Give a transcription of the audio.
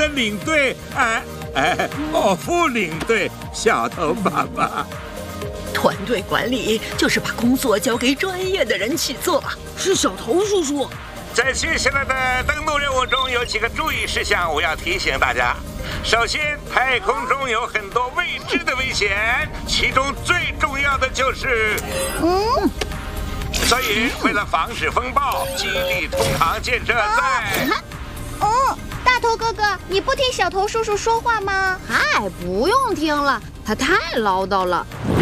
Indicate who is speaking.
Speaker 1: 的领队，副领队小头爸爸。
Speaker 2: 团队管理就是把工作交给专业的人去做。
Speaker 3: 是小头叔叔。
Speaker 1: 在接下来的登陆任务中有几个注意事项，我要提醒大家。首先，太空中有很多未知的危险，其中最重要的就是所以为了防止风暴，基地通航建设在。
Speaker 4: 大头哥哥，你不听小头叔叔说话吗？
Speaker 5: 嗨，不用听了，他太唠叨了。